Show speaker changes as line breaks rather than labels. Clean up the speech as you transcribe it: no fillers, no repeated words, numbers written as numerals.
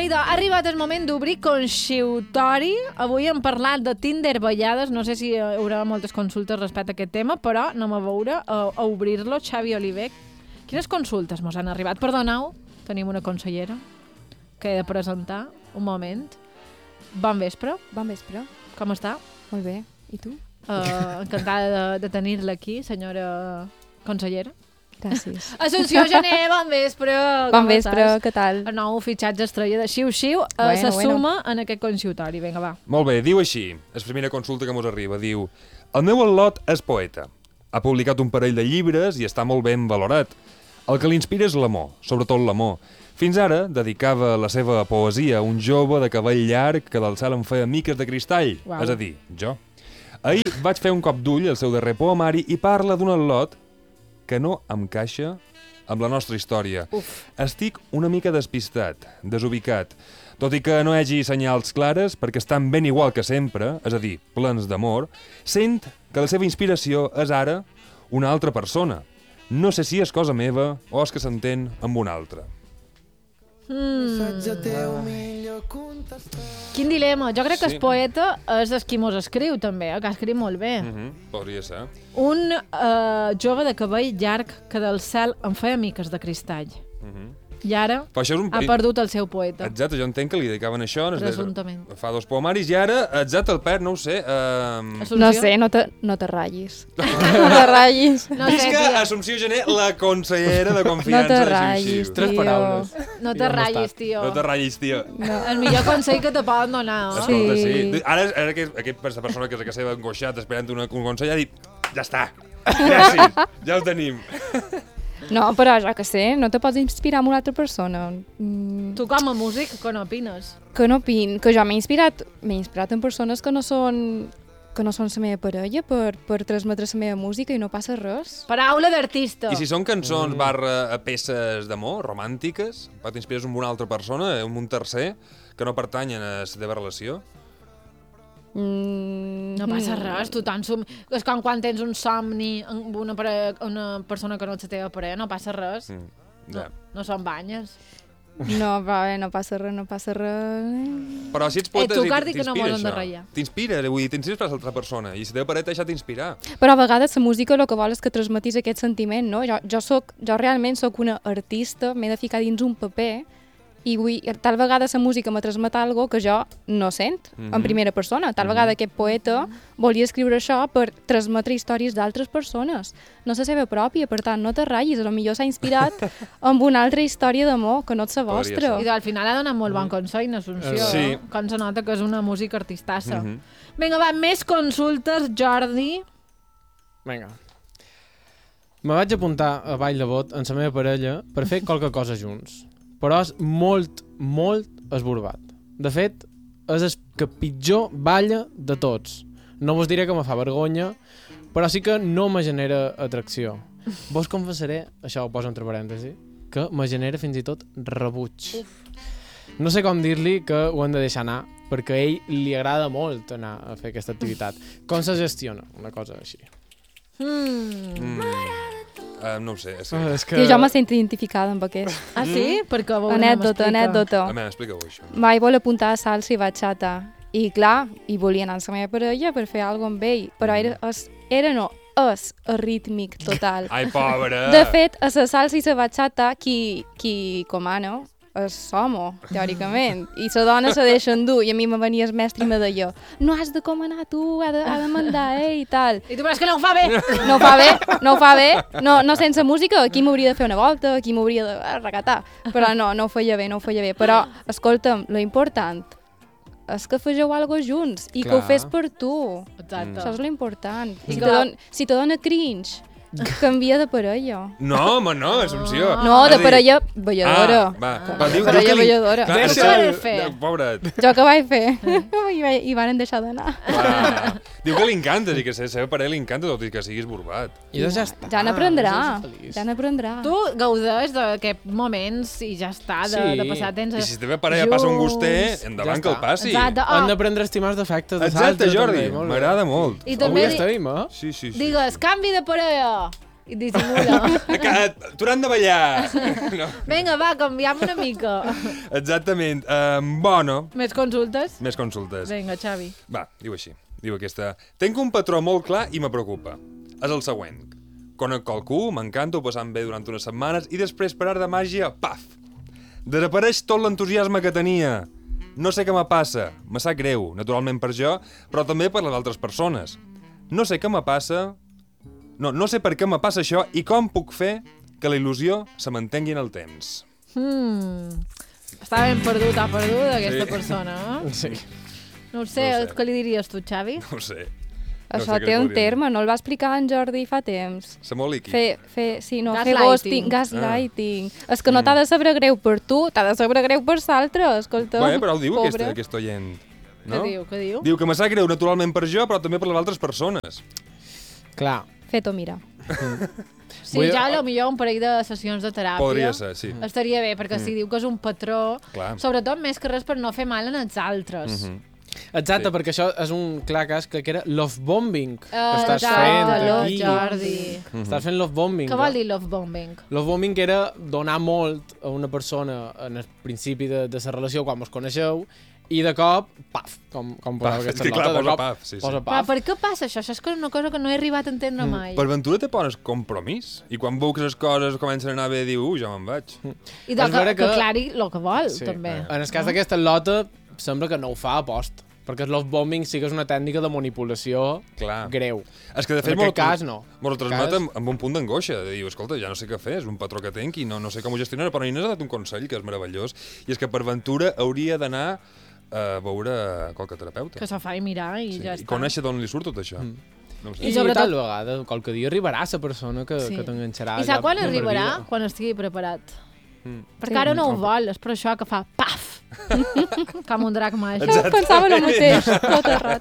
Idò, ha arribat el moment d'obrir consultori. Avui hem parlat de Tinder ballades. No sé si hi haurà moltes consultes respecte a aquest tema, però anem a veure, a obrir-lo. Xavi Oliver, quines consultes mos han arribat? Perdoneu, tenim una consellera que he de presentar. Un moment. Bon vespre.
Bon vespre.
Com està?
Molt bé. I tu?
Encantada de tenir-la aquí, senyora consellera.
Gràcies.
Assumpció Gené, bon vespre.
Bon vespre, què tal?
El nou fitxatge estrella de Xiu-Xiu se suma en aquest consultori. Vinga, va.
Molt bé, diu així, és la primera consulta que mos arriba, diu: el meu al·lot és poeta. Ha publicat un parell de llibres i està molt ben valorat. El que l'inspira és l'amor, sobretot l'amor. Fins ara dedicava la seva poesia a un jove de cabell llarg que del cel en feia miques de cristall, és a dir, jo. Ahir vaig fer un cop d'ull al seu darrer poemari i parla d'un al·lot que no encaixa amb la nostra història. Estic una mica despistat, desubicat, tot i que no hi hagi senyals clares perquè estan ben igual que sempre, és a dir, plens d'amor, sent que la seva inspiració és ara una altra persona. No sé si és cosa meva o és que s'entén amb una altra.
Quin dilema. Jo crec que el poeta és el qui mos escriu, també, que escriu molt bé.
Podria ser.
Un jove de cabell llarg que del cel en feia miques de cristall. I ara ha perdut el seu poeta.
Exacte, jo entenc que li dedicaven això.
Presumptament.
Fa 2 poemaris i ara, exacte, el perd, no ho sé.
No sé, no te ratllis. No te ratllis.
Visca Assumpció Gené, la consellera de confiança de Xiu-Xiu.
3 paraules.
No te ratllis, tio.
No te ratllis, tio.
El millor consell que te poden donar.
Escolta, sí. Ara aquesta persona que és a casa seva angoixat esperant un consell ha dit: ja està, gràcies, ja ho tenim.
No, però ja que sé, no te pots inspirar en una altra persona.
Tu com a músic, que no opines?
Que no opin, que jo m'he inspirat en persones que no són la meva parella per transmetre la meva música i no passa res.
Paraula d'artista.
I si són cançons barra peces d'amor, romàntiques, t'inspires en una altra persona, en un tercer, que no pertanyen a la teva relació?
No passa res, tu tan és com quan tens un somni amb una persona que no és la teva parella, no passa res. No són banyes.
No, no passa res, no passa res.
Però si ets poeta,
tu car dir que no volen de ratllar.
T'inspires, vull dir, t'inspires per l'altra persona i si la teva parella t'ha deixat inspirar.
Però a vegades la música el que vol és que transmetis aquest sentiment, no? Jo realment sóc una artista, m'he de ficar dins un paper i tal vegada la música me transmet algo que jo no sent en primera persona. Tal vegada aquest poeta volia escriure això per transmetre històries d'altres persones. No la seva pròpia, per tant, no te ratllis. Potser s'ha inspirat amb una altra història d'amor que no és la vostra.
I al final ha donat molt bon consell, Assumpció.
Sí.
Com se nota que és una música artistassa. Vinga, va, més consultes, Jordi.
Vinga. Me vaig apuntar a Ball de Bot amb la meva parella per fer qualque cosa junts. Però és molt, molt esborbat. De fet, és el que pitjor balla de tots. No vos diré que me fa vergonya, però sí que no me genera atracció. Vos confessaré, això ho poso entre parèntesi, que me genera fins i tot rebuig. No sé com dir-li que ho hem de deixar anar, perquè a ell li agrada molt anar a fer aquesta activitat. Com se gestiona una cosa així?
No ho sé.
És que jo me sento identificada amb aquest.
Ah, sí? Perquè
Anècdota.
Explica-ho, això.
Vaig voler apuntar a salsa i bachata. I clar, i volia anar amb la meva parella per fer alguna amb ell. Però és arrítmic total.
Ai, pobra!
De fet, a la salsa i la bachata, qui comana és l'home, teòricament. I la dona se deixa endur. I a mi me venia el mestre i me deia: no has de comanar tu, ha de mandar, i tal.
I tu veus que no ho fa bé.
No ho fa bé. No sense música, aquí m'hauria de fer una volta, aquí m'hauria de recatar. Però no ho feia bé. Però, escolta'm, lo important és que fegeu alguna cosa junts i que ho fes per tu.
Exacte.
Això és l'important. Si te dona cringe, canvia de parella.
No, home, no, Assumpció.
No, de parella balladora.
Parella balladora.
Deixa'l fer. Pobret.
Jo què vaig fer? I van deixar d'anar.
Diu que li encanta, i que la seva parella li encanta, tot i que siguis borbat.
I doncs ja està.
Ja n'aprendrà.
Tu gaudeix d'aquests moments i ja està, de passar temps junts.
I si la teva parella passa un gustet, endavant que el passi.
Han d'aprendre a estimar els defectes dels
Exacte,
altres.
Jordi, m'agrada molt.
I també
estem,
Sí.
digues, canvi de parella. i dissimula.
Tornant de ballar! No.
Vinga, va, canviem una mica.
Exactament. Bueno,
Més consultes?
més consultes.
Vinga, Xavi.
Va, diu així. Diu aquesta. Tenc un patró molt clar i me preocupa. És el següent. Conec qualcú, m'encanto, passant bé durant unes setmanes i després, per art de màgia, paf! Desapareix tot l'entusiasme que tenia. No sé què me passa. Me sap greu, naturalment per jo, però també per les altres persones. No sé què me passa... No sé per què me passa això i com puc fer que la il·lusió se mantengui en el temps.
Està ben perdut, aquesta
Sí.
persona, eh?
Sí.
No ho sé,
No ho sé.
què li diries tu, Xavi?
No ho sé.
Això
sé què
té un
podria dir.
terme, no el va explicar en Jordi fa temps.
Ser molt líquid.
Fer
Gaslighting.
ghosting, gaslighting. És que no t'ha de saber greu per tu, t'ha de saber greu per l'altre, escolta.
Bé, però ho diu
pobre.
aquest oient. No?
Què diu?
Diu que me sap greu naturalment per jo, però també per les altres persones.
Clar.
Fet-ho mirar.
Sí,
Vull-
ja potser un parell de sessions de teràpia.
Podria ser, sí.
Estaria bé, perquè si diu que és un patró,
Clar.
sobretot més que res per no fer mal en els altres.
Exacte,
Sí.
perquè això és un clar cas que era love bombing. Que estàs
Exacte,
fent
love,
aquí.
Jordi.
Estàs fent love bombing.
Què vol dir love bombing?
Love bombing era donar molt a una persona en el principi de la relació, quan vos coneixeu, i de cop, paf, com posava
Paf,
aquesta
és que clar,
nota, de
posa
cop,
paf, sí, sí.
posa
Però
paf.
per què passa això? Això és una cosa que no he arribat a entendre mai.
Per ventura te pones compromís i quan veus que les coses comencen a anar bé diu, jo me'n vaig.
I de
És vera
que
que-
aclari el que vol,
Sí.
també.
En el cas d'aquesta lota, sembla que no ho fa a post, perquè el love bombing sí que és una tècnica de manipulació
Clar.
greu.
És que de fet
En aquest cas, no.
M'ho
En
transmet
aquest
amb un punt d'angoixa, de dir, escolta, ja no sé què fer, és un patró que tenc i no sé com ho gestionar, però Inés ha dat un consell que és meravellós, i és que per ventura hauria d'anar a veure qualque terapeuta.
Que se fa i mirar i
Sí,
ja
i
està.
conèixer d'on li surt tot això. No ho sé.
I,
sobretot-
tal vegada, qualque dia arribarà la persona que
Sí.
t'enganxarà.
I sap quan
ja de per
arribarà?
vida.
Quan estigui preparat. Perquè
Sí.
ara no ho vol, és per això que fa paf! Com un drac màgic.
Exacte.
Pensava en el mateix, tot el rato.